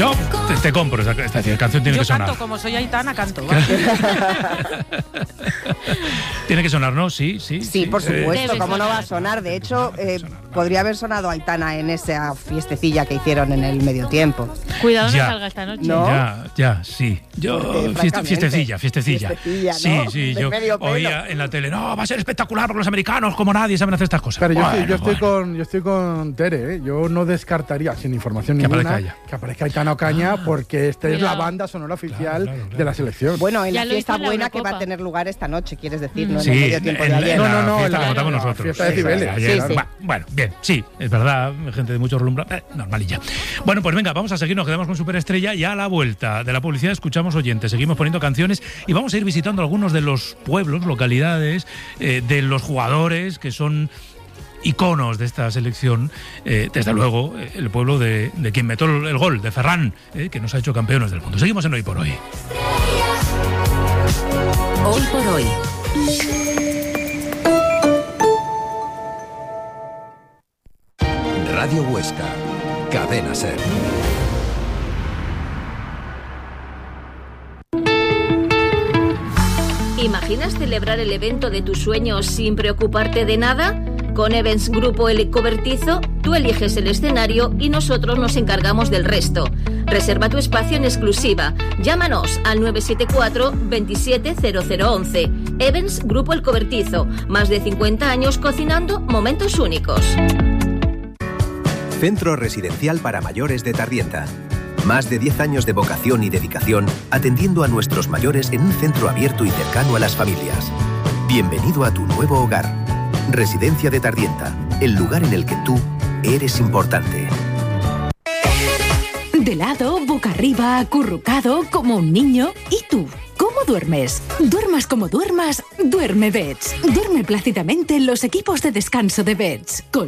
Yo te compro esta canción, tiene que sonar. Yo canto, como soy Aitana, canto. Tiene que sonar, ¿no? Sí, por supuesto, ¿cómo no va a sonar? De hecho, podría haber sonado Aitana en esa fiestecilla que hicieron en el medio tiempo. Cuidado, no salga esta noche. ¿No? Ya, sí. Yo, fiestecilla. ¿No? Sí, yo oía en la tele, no, va a ser espectacular porque los americanos, como nadie, saben hacer estas cosas. Pero yo estoy con Tere, ¿eh? Yo no descartaría, sin información ninguna, que aparezca Aitana Ocaña, porque esta es la banda sonora oficial de la selección. Bueno, en la fiesta buena que va a tener lugar esta noche, quieres decir, ¿no? En el medio tiempo de ayer. No, en la fiesta que contamos nosotros. Fiesta de Cibeles. Bueno, bien, sí, es verdad, gente de mucho rumbo, normalilla. Bueno, pues venga, vamos a seguir, nos quedamos con Superestrella y a la vuelta de la publicidad escuchamos oyentes, seguimos poniendo canciones y vamos a ir visitando algunos de los pueblos, localidades, de los jugadores que son iconos de esta selección, desde luego el pueblo de quien metió el gol, de Ferran, que nos ha hecho campeones del mundo. Seguimos en Hoy por Hoy. Hoy por Hoy. Radio Huesca, Cadena SER. ¿Imaginas celebrar el evento de tus sueños sin preocuparte de nada? Con Events Grupo El Cobertizo, tú eliges el escenario y nosotros nos encargamos del resto. Reserva tu espacio en exclusiva. Llámanos al 974 27 0011. Events Grupo El Cobertizo. Más de 50 años cocinando momentos únicos. Centro Residencial para Mayores de Tarrienta. Más de 10 años de vocación y dedicación atendiendo a nuestros mayores en un centro abierto y cercano a las familias. Bienvenido a tu nuevo hogar. Residencia de Tarrienta, el lugar en el que tú eres importante. De lado, boca arriba, acurrucado, como un niño. ¿Y tú? ¿Cómo duermes? Duermas como duermas, duerme Beds. Duerme plácidamente en los equipos de descanso de Beds.